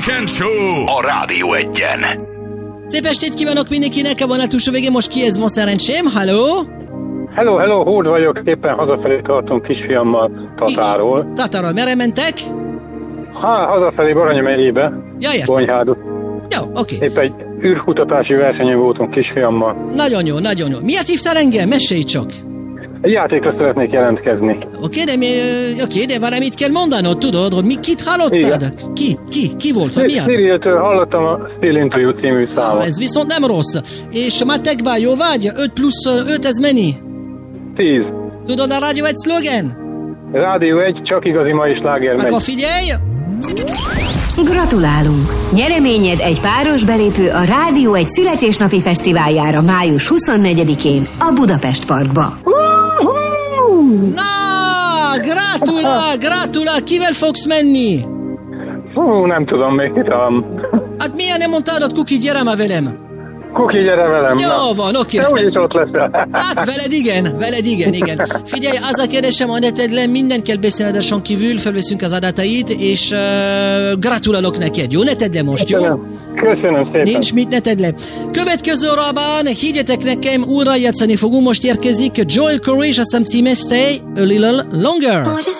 Weekend Show a Rádió Egyen. Szép estét kívánok mindenkinek, a vonal túlsó végén most ki ez van szerencsém? Halló? Hello, Hód vagyok, éppen hazafelé tartom kisfiammal Tatáról. Tatáról, merre mentek? Hazafelé Baranya megyébe, Ja, értem. Bonyhádot. Jó, oké. Épp egy űrkutatási versenyen voltunk kisfiammal. Nagyon jó, nagyon jó. Miért hívtál engem? Mesélj csak. Egy játékra szeretnék jelentkezni. Oké, de valamit kell mondanod, tudod, hogy kit hallottad? Ki volt? Vagy mi az? Cyril-től hallottam a Still Into You című számot. Ez viszont nem rossz. És matekban jó vagy? 5 plusz 5 ez mennyi? 10. Tudod a Rádió egy szlogen? Rádió 1, csak igazi mai sláger megy. Akkor figyelj! Gratulálunk! Nyereményed egy páros belépő a Rádió egy születésnapi fesztiváljára május 24-én a Budapest Parkba. Na, gratulál, kivel fogsz menni? Nem tudom, még kitalálom. Hát miért nem mondtad, hogy Kuki, gyere már velem? Kuki, gyere velem. Jó van, oké. Te úgyis ott leszel. Hát veled igen. Figyelj, az a kérdésem, a netedlen, minden kell beszélni adáson kívül, felveszünk az adatait, és gratulálok neked, jó? Ne tedd le most, jó? Köszönöm szépen. Nincs mit, ne tedd le. Következő órában, higgyetek nekem, újra játszani fogunk, most érkezik Joel Corey, és azt hiszem címe Stay a Little Longer.